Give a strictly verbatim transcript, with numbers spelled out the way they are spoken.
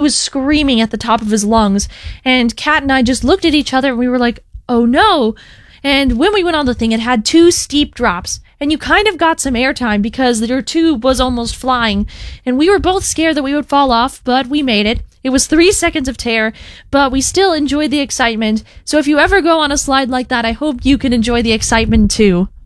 was screaming at the top of his lungs, and Kat and I just looked at each other and we were like, oh no. And when we went on the thing, it had two steep drops, and you kind of got some airtime because your tube was almost flying, and we were both scared that we would fall off, but we made it. It was three seconds of terror, but we still enjoyed the excitement. So if you ever go on a slide like that, I hope you can enjoy the excitement too.